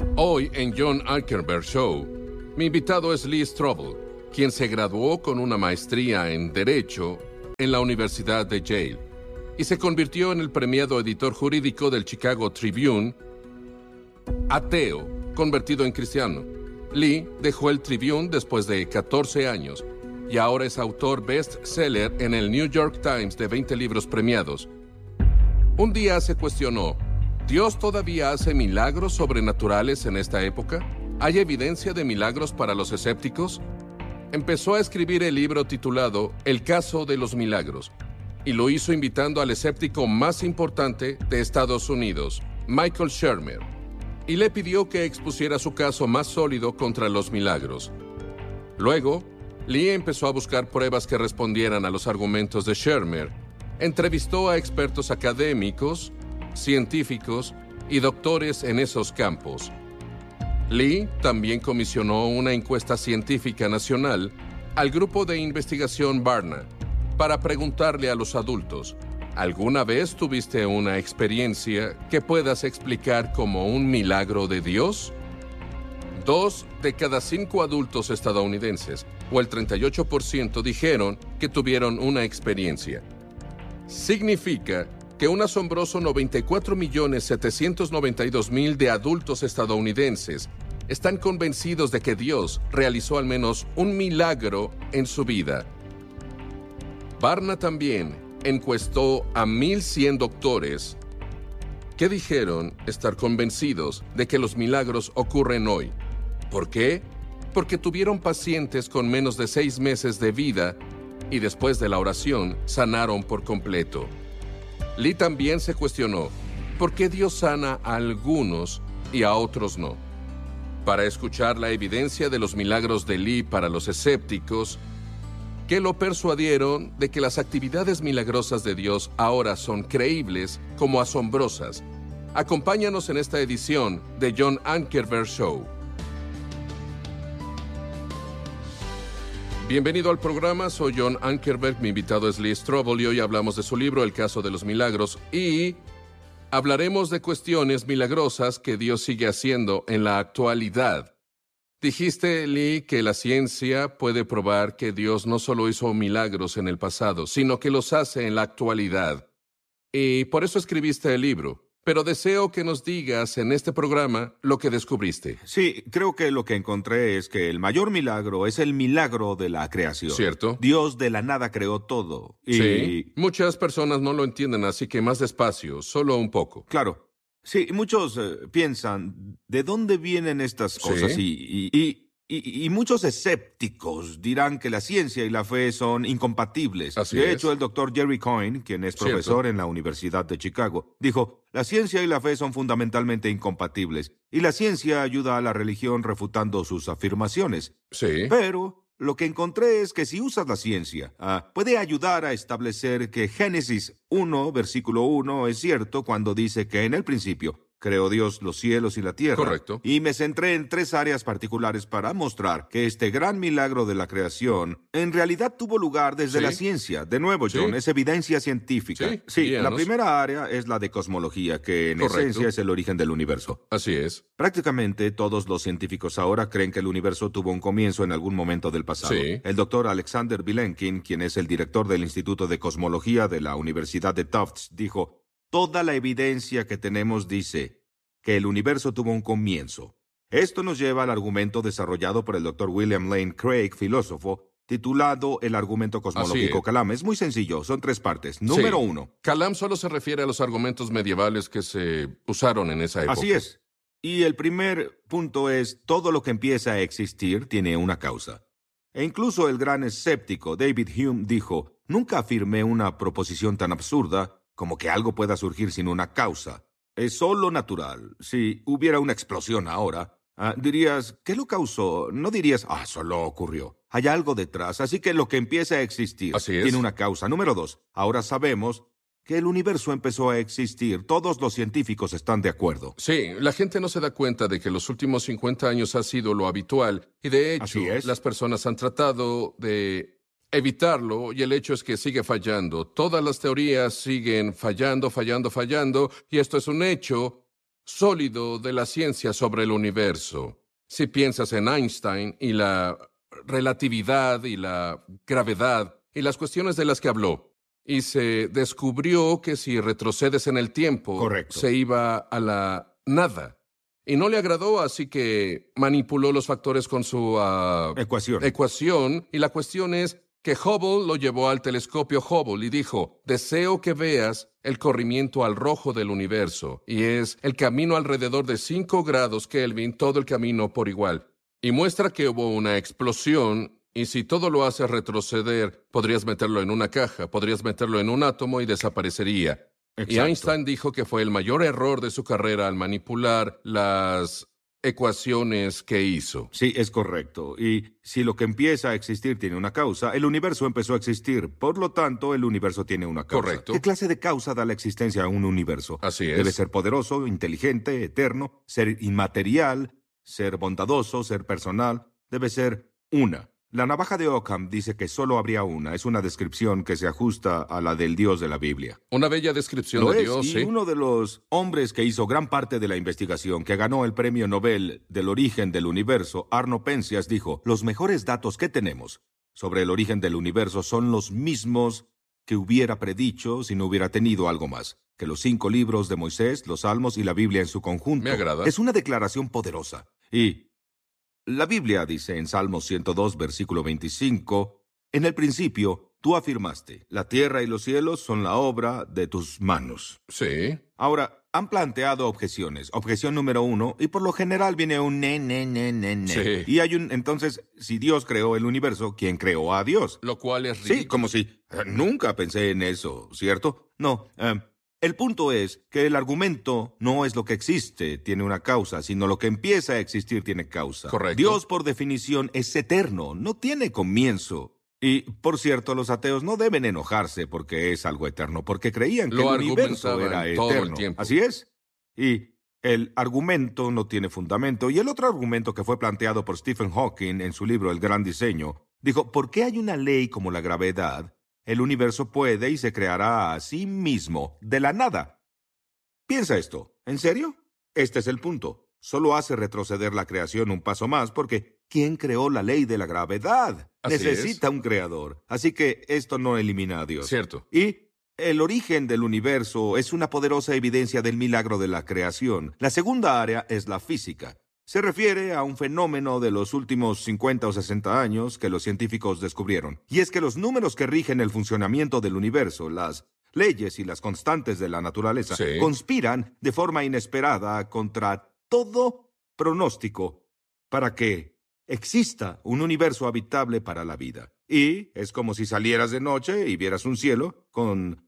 Hoy en John Ankerberg Show, mi invitado es Lee Strobel, quien se graduó con una maestría en Derecho en la Universidad de Yale y se convirtió en el premiado editor jurídico del Chicago Tribune, ateo, convertido en cristiano. Lee dejó el Tribune después de 14 años y ahora es autor bestseller en el New York Times de 20 libros premiados. Un día se cuestionó: ¿Dios todavía hace milagros sobrenaturales en esta época? ¿Hay evidencia de milagros para los escépticos? Empezó a escribir el libro titulado El caso de los milagros, y lo hizo invitando al escéptico más importante de Estados Unidos, Michael Shermer, y le pidió que expusiera su caso más sólido contra los milagros. Luego, Lee empezó a buscar pruebas que respondieran a los argumentos de Shermer. Entrevistó a expertos académicos, científicos y doctores en esos campos. Lee también comisionó una encuesta científica nacional al grupo de investigación Barna para preguntarle a los adultos: ¿alguna vez tuviste una experiencia que puedas explicar como un milagro de Dios? 2 de cada 5 adultos estadounidenses, o el 38%, dijeron que tuvieron una experiencia. Significa que un asombroso 94.792.000 de adultos estadounidenses están convencidos de que Dios realizó al menos un milagro en su vida. Barna también encuestó a 1,100 doctores que dijeron estar convencidos de que los milagros ocurren hoy. ¿Por qué? Porque tuvieron pacientes con menos de 6 meses de vida y después de la oración sanaron por completo. Lee también se cuestionó: ¿por qué Dios sana a algunos y a otros no? Para escuchar la evidencia de los milagros de Lee para los escépticos, que lo persuadieron de que las actividades milagrosas de Dios ahora son creíbles como asombrosas, acompáñanos en esta edición de John Ankerberg Show. Bienvenido al programa, soy John Ankerberg, mi invitado es Lee Strobel y hoy hablamos de su libro El caso de los milagros y hablaremos de cuestiones milagrosas que Dios sigue haciendo en la actualidad. Dijiste, Lee, que la ciencia puede probar que Dios no solo hizo milagros en el pasado, sino que los hace en la actualidad. Y por eso escribiste el libro. Pero deseo que nos digas en este programa lo que descubriste. Sí, creo que lo que encontré es que el mayor milagro es el milagro de la creación. ¿Cierto? Dios de la nada creó todo. Sí, muchas personas no lo entienden, así que más despacio, solo un poco. Claro. Sí, muchos piensan, ¿de dónde vienen estas cosas? Sí. Y muchos escépticos dirán que la ciencia y la fe son incompatibles. Así de es. hecho, el doctor Jerry Coyne, quien es Cierto. profesor en la Universidad de Chicago, dijo: la ciencia y la fe son fundamentalmente incompatibles, y la ciencia ayuda a la religión refutando sus afirmaciones. Sí. Pero lo que encontré es que si usas la ciencia, puede ayudar a establecer que Génesis 1, versículo 1, es cierto cuando dice que en el principio creó Dios los cielos y la tierra. Correcto. Y me centré en 3 áreas particulares para mostrar que este gran milagro de la creación en realidad tuvo lugar desde Sí. la ciencia. De nuevo, John, Sí. es evidencia científica. Sí, la guíanos. primera área es la de cosmología, que en Correcto. esencia es el origen del universo. Así es. Prácticamente todos los científicos ahora creen que el universo tuvo un comienzo en algún momento del pasado. Sí. El doctor Alexander Vilenkin, quien es el director del Instituto de Cosmología de la Universidad de Tufts, dijo: toda la evidencia que tenemos dice que el universo tuvo un comienzo. Esto nos lleva al argumento desarrollado por el doctor William Lane Craig, filósofo, titulado El argumento cosmológico Así es. Calam. Es muy sencillo, son 3 partes. Número Sí. 1. Calam solo se refiere a los argumentos medievales que se usaron en esa época. Así es. Y el primer punto es: todo lo que empieza a existir tiene una causa. E incluso el gran escéptico David Hume dijo: nunca afirmé una proposición tan absurda como que algo pueda surgir sin una causa. Es solo natural. Si hubiera una explosión ahora, dirías: ¿qué lo causó? No dirías: solo ocurrió. Hay algo detrás, así que lo que empieza a existir Así es. tiene una causa. Número 2. Ahora sabemos que el universo empezó a existir. Todos los científicos están de acuerdo. Sí, la gente no se da cuenta de que los últimos 50 años ha sido lo habitual y de hecho Así es. las personas han tratado de evitarlo y el hecho es que sigue fallando. Todas las teorías siguen fallando y esto es un hecho sólido de la ciencia sobre el universo. Si piensas en Einstein y la relatividad y la gravedad y las cuestiones de las que habló, y se descubrió que si retrocedes en el tiempo, Correcto. se iba a la nada. Y no le agradó, así que manipuló los factores con su ecuación. Y la cuestión es que Hubble lo llevó al telescopio Hubble y dijo, deseo que veas el corrimiento al rojo del universo, y es el camino alrededor de 5 grados Kelvin, todo el camino por igual. Y muestra que hubo una explosión, y si todo lo hace retroceder, podrías meterlo en una caja, podrías meterlo en un átomo y desaparecería. Exacto. Y Einstein dijo que fue el mayor error de su carrera al manipular las ecuaciones que hizo. Sí, es correcto. Y si lo que empieza a existir tiene una causa, el universo empezó a existir. Por lo tanto, el universo tiene una causa. Correcto. ¿Qué clase de causa da la existencia a un universo? Así es. Debe ser poderoso, inteligente, eterno, ser inmaterial, ser bondadoso, ser personal. Debe ser una. La navaja de Ockham dice que solo habría una. Es una descripción que se ajusta a la del Dios de la Biblia. Una bella descripción Lo de es, Dios, y sí. uno de los hombres que hizo gran parte de la investigación, que ganó el premio Nobel del origen del universo, Arno Penzias, dijo, los mejores datos que tenemos sobre el origen del universo son los mismos que hubiera predicho si no hubiera tenido algo más, que los 5 libros de Moisés, los Salmos y la Biblia en su conjunto. Me agrada. Es una declaración poderosa. Y la Biblia dice en Salmos 102, versículo 25, en el principio tú afirmaste, la tierra y los cielos son la obra de tus manos. Sí. Ahora, han planteado objeciones. Objeción número 1, y por lo general viene un ne. Sí. Y hay entonces, si Dios creó el universo, ¿quién creó a Dios? Lo cual es ridículo. Sí, como si, nunca pensé en eso, ¿cierto? No, el punto es que el argumento no es lo que existe, tiene una causa, sino lo que empieza a existir tiene causa. Correcto. Dios, por definición, es eterno, no tiene comienzo. Y, por cierto, los ateos no deben enojarse porque es algo eterno, porque creían que Lo el universo argumentaban era todo el eterno. tiempo. Así es. Y el argumento no tiene fundamento. Y el otro argumento que fue planteado por Stephen Hawking en su libro El Gran Diseño, dijo, ¿por qué hay una ley como la gravedad? El universo puede y se creará a sí mismo de la nada. Piensa esto. ¿En serio? Este es el punto. Solo hace retroceder la creación un paso más porque ¿quién creó la ley de la gravedad? Así Necesita un creador. Así que esto no elimina a Dios. Cierto. Y el origen del universo es una poderosa evidencia del milagro de la creación. La segunda área es la física. Se refiere a un fenómeno de los últimos 50 o 60 años que los científicos descubrieron. Y es que los números que rigen el funcionamiento del universo, las leyes y las constantes de la naturaleza, Sí. conspiran de forma inesperada contra todo pronóstico para que exista un universo habitable para la vida. Y es como si salieras de noche y vieras un cielo con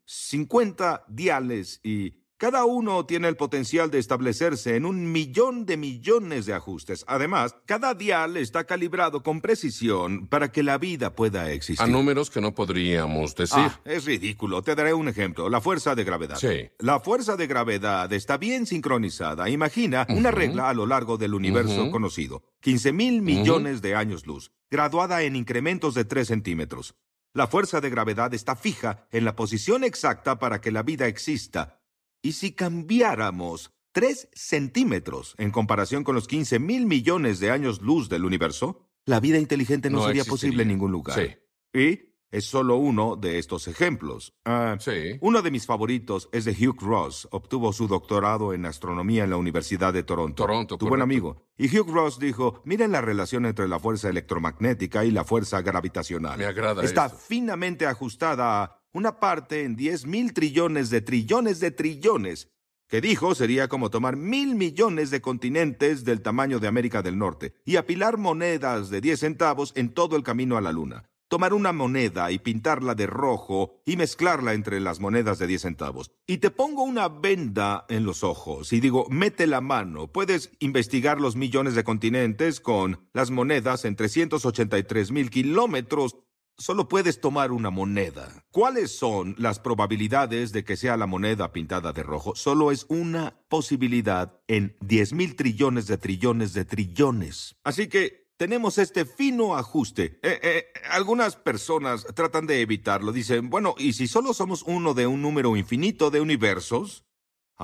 50 diales y cada uno tiene el potencial de establecerse en 1.000.000 de millones de ajustes. Además, cada dial está calibrado con precisión para que la vida pueda existir. A números que no podríamos decir. Es ridículo. Te daré un ejemplo. La fuerza de gravedad. Sí. La fuerza de gravedad está bien sincronizada. Imagina una regla a lo largo del universo conocido. 15.000 millones de años luz, graduada en incrementos de 3 centímetros. La fuerza de gravedad está fija en la posición exacta para que la vida exista. Y si cambiáramos 3 centímetros en comparación con los 15.000 millones de años luz del universo, la vida inteligente no sería existiría. posible en ningún lugar. Sí. Y es solo uno de estos ejemplos. Sí. Uno de mis favoritos es de Hugh Ross. Obtuvo su doctorado en astronomía en la Universidad de Toronto. Tu buen correcto. amigo. Y Hugh Ross dijo, miren la relación entre la fuerza electromagnética y la fuerza gravitacional. Me agrada Está esto. finamente ajustada a una parte en 10.000 trillones de trillones de trillones, que dijo sería como tomar 1.000 millones de continentes del tamaño de América del Norte y apilar monedas de 10 centavos en todo el camino a la luna. Tomar una moneda y pintarla de rojo y mezclarla entre las monedas de 10 centavos. Y te pongo una venda en los ojos y digo, mete la mano. Puedes investigar los millones de continentes con las monedas en 383.000 kilómetros. Solo puedes tomar una moneda. ¿Cuáles son las probabilidades de que sea la moneda pintada de rojo? Solo es una posibilidad en 10.000 trillones de trillones de trillones. Así que tenemos este fino ajuste. Algunas personas tratan de evitarlo. Dicen, bueno, ¿y si solo somos uno de un número infinito de universos?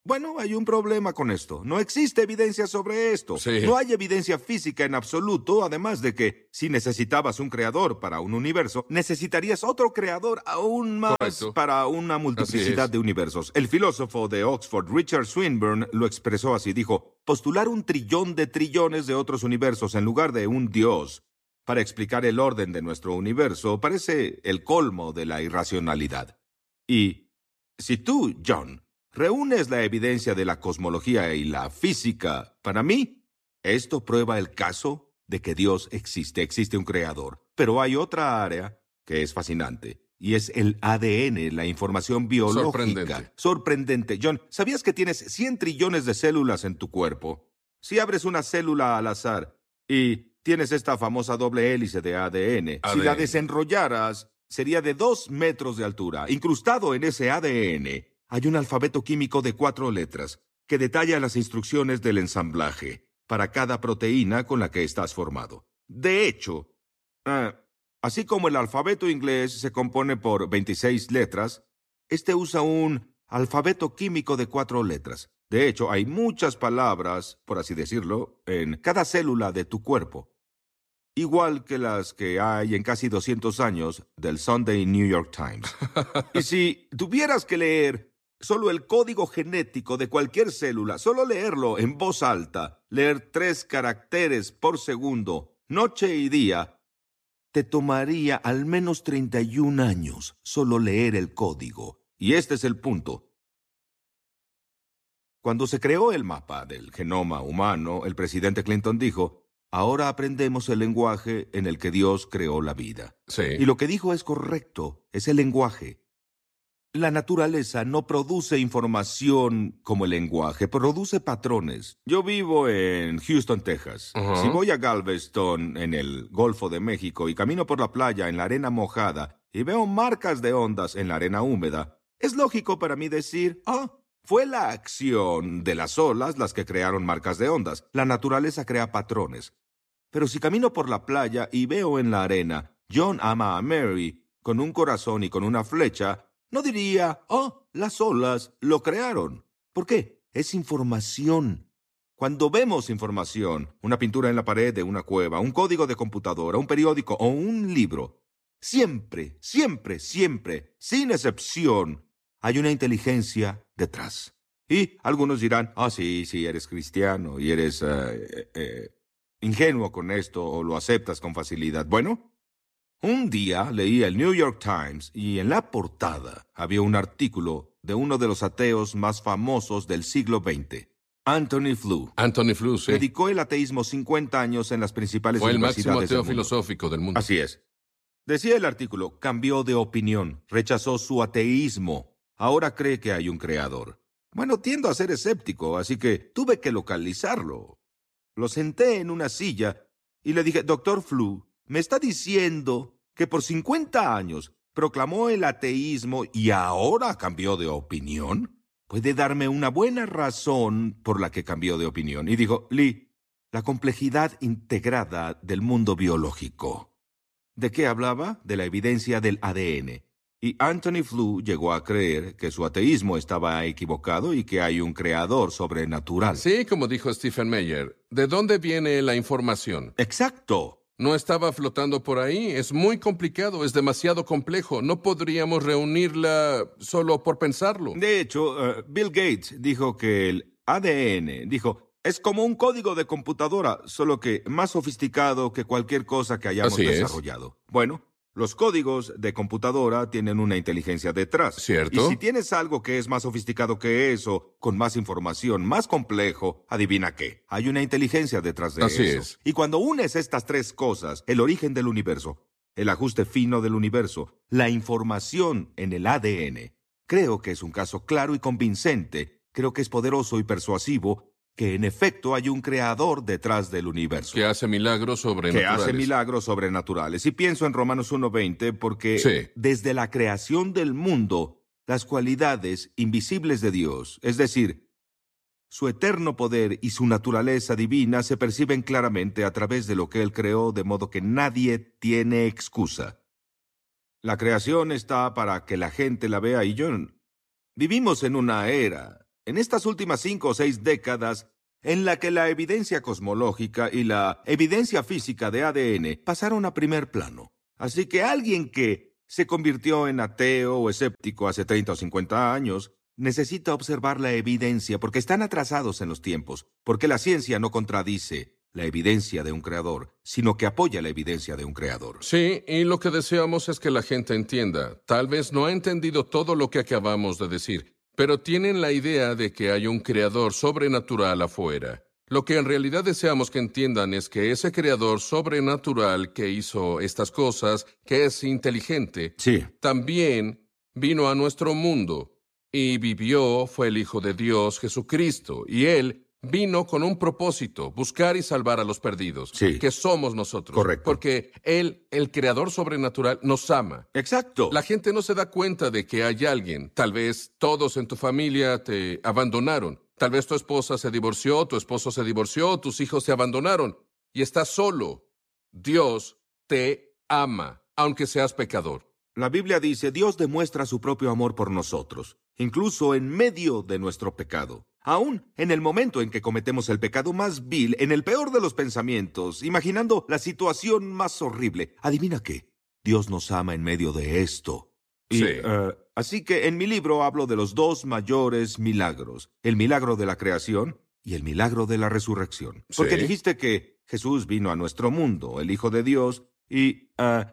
Bueno, hay un problema con esto. No existe evidencia sobre esto. Sí. No hay evidencia física en absoluto, además de que si necesitabas un creador para un universo, necesitarías otro creador aún más Correcto. para una multiplicidad de universos. El filósofo de Oxford, Richard Swinburne, lo expresó así. Dijo, postular 1 trillón de trillones de otros universos en lugar de un Dios para explicar el orden de nuestro universo parece el colmo de la irracionalidad. Y si tú, John, reúnes la evidencia de la cosmología y la física, para mí, esto prueba el caso de que Dios existe, existe un creador. Pero hay otra área que es fascinante, y es el ADN, la información biológica. Sorprendente. John, ¿sabías que tienes 100 trillones de células en tu cuerpo? Si abres una célula al azar y tienes esta famosa doble hélice de ADN, si la desenrollaras, sería de 2 metros de altura. Incrustado en ese ADN hay un alfabeto químico de 4 letras que detalla las instrucciones del ensamblaje para cada proteína con la que estás formado. De hecho, así como el alfabeto inglés se compone por 26 letras, este usa un alfabeto químico de 4 letras. De hecho, hay muchas palabras, por así decirlo, en cada célula de tu cuerpo, igual que las que hay en casi 200 años del Sunday New York Times. Y si tuvieras que leer solo el código genético de cualquier célula, solo leerlo en voz alta, leer 3 caracteres por segundo, noche y día, te tomaría al menos 31 años solo leer el código. Y este es el punto. Cuando se creó el mapa del genoma humano, el presidente Clinton dijo, ahora aprendemos el lenguaje en el que Dios creó la vida. Sí. Y lo que dijo es correcto, es el lenguaje. La naturaleza no produce información como el lenguaje, produce patrones. Yo vivo en Houston, Texas. Si voy a Galveston, en el Golfo de México, y camino por la playa en la arena mojada y veo marcas de ondas en la arena húmeda, es lógico para mí decir, fue la acción de las olas las que crearon marcas de ondas. La naturaleza crea patrones. Pero si camino por la playa y veo en la arena, John ama a Mary, con un corazón y con una flecha, no diría, las olas lo crearon. ¿Por qué? Es información. Cuando vemos información, una pintura en la pared de una cueva, un código de computadora, un periódico o un libro, siempre, siempre, siempre, sin excepción, hay una inteligencia detrás. Y algunos dirán, sí, eres cristiano y eres ingenuo con esto o lo aceptas con facilidad. Bueno, un día leí el New York Times y en la portada había un artículo de uno de los ateos más famosos del siglo XX, Anthony Flew. Anthony Flew, sí. Dedicó el ateísmo 50 años en las principales universidades del mundo. Fue el máximo ateo filosófico del mundo. Así es. Decía el artículo, cambió de opinión, rechazó su ateísmo, ahora cree que hay un creador. Bueno, tiendo a ser escéptico, así que tuve que localizarlo. Lo senté en una silla y le dije, Dr. Flew, ¿me está diciendo que por 50 años proclamó el ateísmo y ahora cambió de opinión? ¿Puede darme una buena razón por la que cambió de opinión? Y dijo, Lee, la complejidad integrada del mundo biológico. ¿De qué hablaba? De la evidencia del ADN. Y Anthony Flew llegó a creer que su ateísmo estaba equivocado y que hay un creador sobrenatural. Sí, como dijo Stephen Meyer, ¿de dónde viene la información? Exacto. No estaba flotando por ahí. Es muy complicado, es demasiado complejo. No podríamos reunirla solo por pensarlo. De hecho, Bill Gates dijo que el ADN, es como un código de computadora, solo que más sofisticado que cualquier cosa que hayamos desarrollado. Bueno, los códigos de computadora tienen una inteligencia detrás. ¿Cierto? Y si tienes algo que es más sofisticado que eso, con más información, más complejo, adivina qué. Hay una inteligencia detrás de eso. Así es. Y cuando unes estas 3 cosas, el origen del universo, el ajuste fino del universo, la información en el ADN, creo que es un caso claro y convincente, creo que es poderoso y persuasivo, que en efecto hay un creador detrás del universo. Que hace milagros sobrenaturales. Y pienso en Romanos 1:20 porque desde la creación del mundo, las cualidades invisibles de Dios, es decir, su eterno poder y su naturaleza divina se perciben claramente a través de lo que Él creó, de modo que nadie tiene excusa. La creación está para que la gente la vea y vivimos en una era en estas últimas 5 o 6 décadas, en la que la evidencia cosmológica y la evidencia física de ADN pasaron a primer plano. Así que alguien que se convirtió en ateo o escéptico hace 30 o 50 años necesita observar la evidencia porque están atrasados en los tiempos, porque la ciencia no contradice la evidencia de un creador, sino que apoya la evidencia de un creador. Sí, y lo que deseamos es que la gente entienda. Tal vez no ha entendido todo lo que acabamos de decir, pero tienen la idea de que hay un creador sobrenatural afuera. Lo que en realidad deseamos que entiendan es que ese creador sobrenatural que hizo estas cosas, que es inteligente, Sí. también vino a nuestro mundo y vivió, fue el Hijo de Dios, Jesucristo, y Él vino con un propósito, buscar y salvar a los perdidos, Sí. que somos nosotros. Correcto. Porque Él, el creador sobrenatural, nos ama. Exacto. La gente no se da cuenta de que hay alguien. Tal vez todos en tu familia te abandonaron. Tal vez tu esposa se divorció, tu esposo se divorció, tus hijos te abandonaron. Y estás solo. Dios te ama, aunque seas pecador. La Biblia dice, Dios demuestra su propio amor por nosotros, incluso en medio de nuestro pecado. Aún en el momento en que cometemos el pecado más vil, en el peor de los pensamientos, imaginando la situación más horrible. ¿Adivina qué? Dios nos ama en medio de esto. Sí. Así que en mi libro hablo de los 2 mayores milagros, el milagro de la creación y el milagro de la resurrección. Porque Sí. dijiste que Jesús vino a nuestro mundo, el Hijo de Dios, y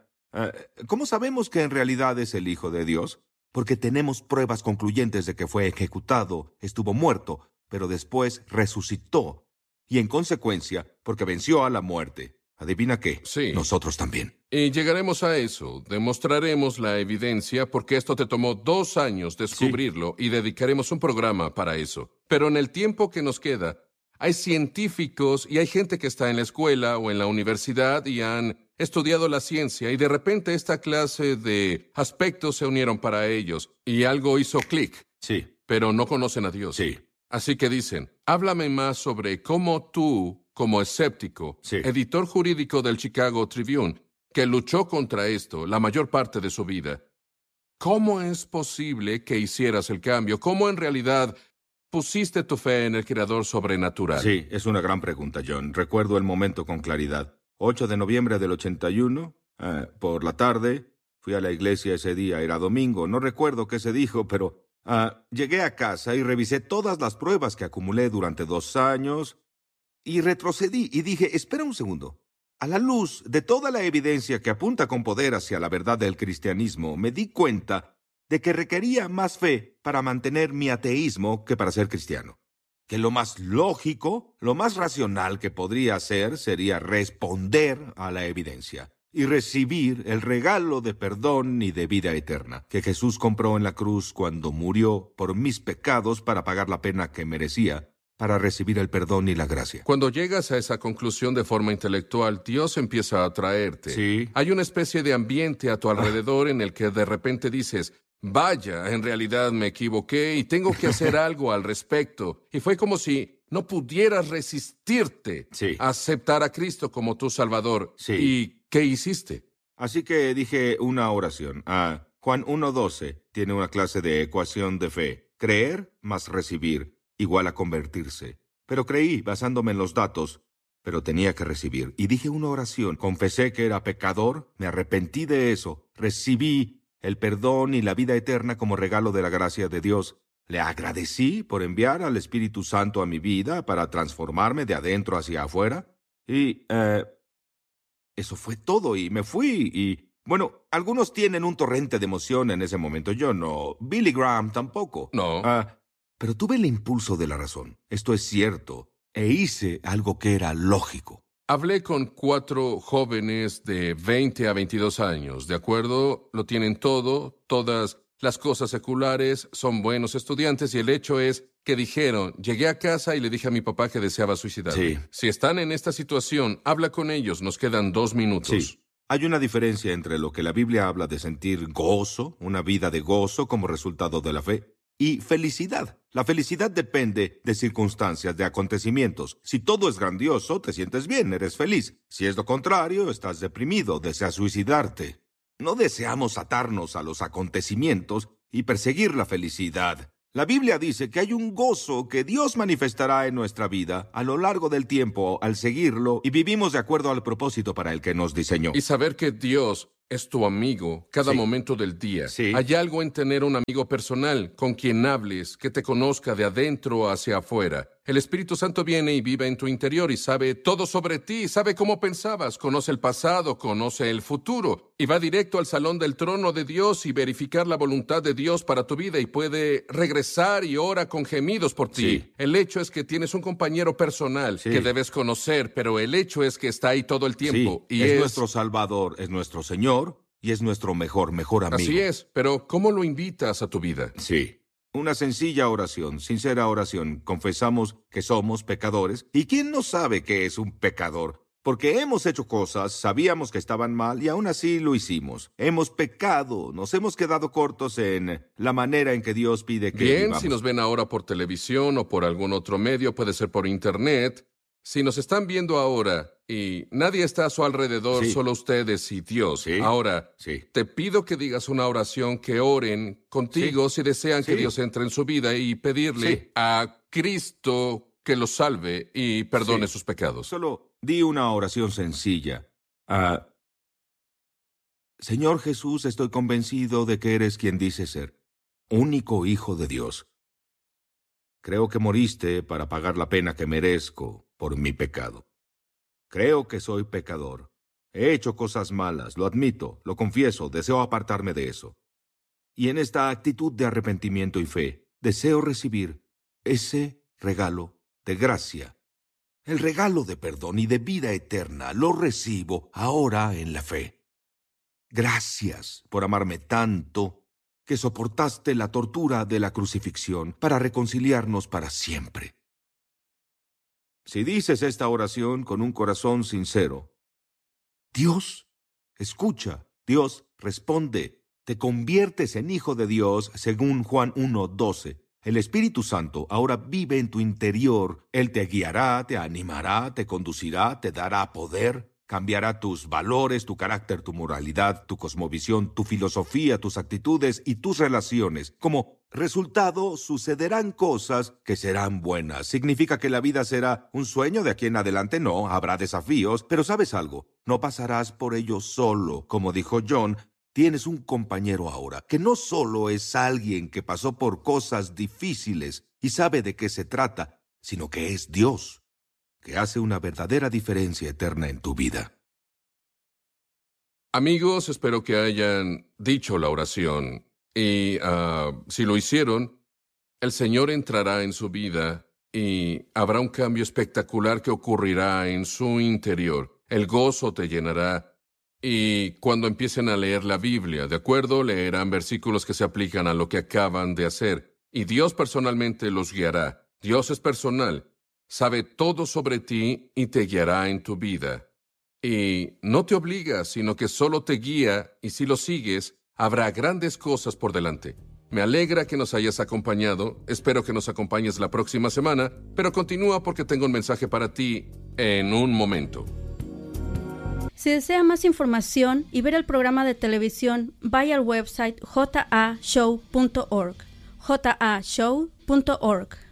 ¿cómo sabemos que en realidad es el Hijo de Dios? Porque tenemos pruebas concluyentes de que fue ejecutado, estuvo muerto, pero después resucitó. Y en consecuencia, porque venció a la muerte. ¿Adivina qué? Sí. Nosotros también. Y llegaremos a eso. Demostraremos la evidencia porque esto te tomó 2 años descubrirlo y dedicaremos un programa para eso. Pero en el tiempo que nos queda, hay científicos y hay gente que está en la escuela o en la universidad y han estudiado la ciencia y de repente esta clase de aspectos se unieron para ellos y algo hizo clic, Sí, pero no conocen a Dios. sí. Así que dicen, háblame más sobre cómo tú, como escéptico, Sí. editor jurídico del Chicago Tribune, que luchó contra esto la mayor parte de su vida, ¿cómo es posible que hicieras el cambio? ¿Cómo en realidad pusiste tu fe en el creador sobrenatural? Sí, es una gran pregunta, John. Recuerdo el momento con claridad. 8 de noviembre del 81, por la tarde, fui a la iglesia ese día, era domingo, no recuerdo qué se dijo, pero llegué a casa y revisé todas las pruebas que acumulé durante 2 años y retrocedí y dije, espera un segundo. A la luz de toda la evidencia que apunta con poder hacia la verdad del cristianismo, me di cuenta de que requería más fe para mantener mi ateísmo que para ser cristiano. Que lo más lógico, lo más racional que podría hacer sería responder a la evidencia y recibir el regalo de perdón y de vida eterna que Jesús compró en la cruz cuando murió por mis pecados para pagar la pena que merecía, para recibir el perdón y la gracia. Cuando llegas a esa conclusión de forma intelectual, Dios empieza a atraerte. Sí. Hay una especie de ambiente a tu alrededor en el que de repente dices, vaya, en realidad me equivoqué y tengo que hacer algo al respecto. Y fue como si no pudieras resistirte Sí. a aceptar a Cristo como tu Salvador. Sí. ¿Y qué hiciste? Así que dije una oración. Juan 1:12 tiene una clase de ecuación de fe. Creer más recibir igual a convertirse. Pero creí basándome en los datos, pero tenía que recibir. Y dije una oración. Confesé que era pecador, me arrepentí de eso, recibí el perdón y la vida eterna como regalo de la gracia de Dios. Le agradecí por enviar al Espíritu Santo a mi vida para transformarme de adentro hacia afuera. Y eso fue todo y me fui y... Bueno, algunos tienen un torrente de emoción en ese momento. Yo no. Billy Graham tampoco. No. Pero tuve el impulso de la razón. Esto es cierto. E hice algo que era lógico. Hablé con 4 jóvenes de 20 a 22 años, ¿de acuerdo? Lo tienen todo, todas las cosas seculares, son buenos estudiantes y el hecho es que dijeron, llegué a casa y le dije a mi papá que deseaba suicidarme. Sí. Si están en esta situación, habla con ellos, nos quedan 2 minutos. Sí. Hay una diferencia entre lo que la Biblia habla de sentir gozo, una vida de gozo como resultado de la fe, y felicidad. La felicidad depende de circunstancias, de acontecimientos. Si todo es grandioso, te sientes bien, eres feliz. Si es lo contrario, estás deprimido, deseas suicidarte. No deseamos atarnos a los acontecimientos y perseguir la felicidad. La Biblia dice que hay un gozo que Dios manifestará en nuestra vida a lo largo del tiempo al seguirlo y vivimos de acuerdo al propósito para el que nos diseñó. Y saber que Dios es tu amigo cada Sí. momento del día. Sí. Hay algo en tener un amigo personal con quien hables, que te conozca de adentro hacia afuera. El Espíritu Santo viene y vive en tu interior y sabe todo sobre ti, sabe cómo pensabas, conoce el pasado, conoce el futuro y va directo al salón del trono de Dios y verificar la voluntad de Dios para tu vida y puede regresar y ora con gemidos por ti. Sí. El hecho es que tienes un compañero personal Sí. que debes conocer, pero el hecho es que está ahí todo el tiempo. Sí, Y es nuestro Salvador, es nuestro Señor y es nuestro mejor amigo. Así es, pero ¿cómo lo invitas a tu vida? Sí. Una sencilla oración, sincera oración. Confesamos que somos pecadores. ¿Y quién no sabe que es un pecador? Porque hemos hecho cosas, sabíamos que estaban mal y aún así lo hicimos. Hemos pecado, nos hemos quedado cortos en la manera en que Dios pide que Bien, vivamos. si nos ven ahora por televisión o por algún otro medio, puede ser por internet. Si nos están viendo ahora y nadie está a su alrededor, Sí. solo ustedes y Dios. Sí. Ahora, Sí. te pido que digas una oración, que oren contigo si desean que Sí. Dios entre en su vida y pedirle Sí. a Cristo que los salve y perdone Sí. sus pecados. Solo di una oración sencilla. Señor Jesús, estoy convencido de que eres quien dices ser, único Hijo de Dios. Creo que moriste para pagar la pena que merezco por mi pecado. Creo que soy pecador. He hecho cosas malas, lo admito, lo confieso, deseo apartarme de eso. Y en esta actitud de arrepentimiento y fe, deseo recibir ese regalo de gracia. El regalo de perdón y de vida eterna lo recibo ahora en la fe. Gracias por amarme tanto que soportaste la tortura de la crucifixión para reconciliarnos para siempre. Si dices esta oración con un corazón sincero, Dios escucha, Dios responde, te conviertes en hijo de Dios según Juan 1:12. El Espíritu Santo ahora vive en tu interior. Él te guiará, te animará, te conducirá, te dará poder, cambiará tus valores, tu carácter, tu moralidad, tu cosmovisión, tu filosofía, tus actitudes y tus relaciones. Como resultado, sucederán cosas que serán buenas. ¿Significa que la vida será un sueño de aquí en adelante? No, habrá desafíos, pero ¿sabes algo? No pasarás por ello solo. Como dijo John, tienes un compañero ahora, que no solo es alguien que pasó por cosas difíciles y sabe de qué se trata, sino que es Dios, que hace una verdadera diferencia eterna en tu vida. Amigos, espero que hayan dicho la oración y si lo hicieron, el Señor entrará en su vida y habrá un cambio espectacular que ocurrirá en su interior. El gozo te llenará y cuando empiecen a leer la Biblia, ¿de acuerdo? Leerán versículos que se aplican a lo que acaban de hacer y Dios personalmente los guiará. Dios es personal, sabe todo sobre ti y te guiará en tu vida. Y no te obliga, sino que solo te guía, y si lo sigues, habrá grandes cosas por delante. Me alegra que nos hayas acompañado, espero que nos acompañes la próxima semana, pero continúa porque tengo un mensaje para ti en un momento. Si desea más información y ver el programa de televisión, vaya al website jashow.org. jashow.org.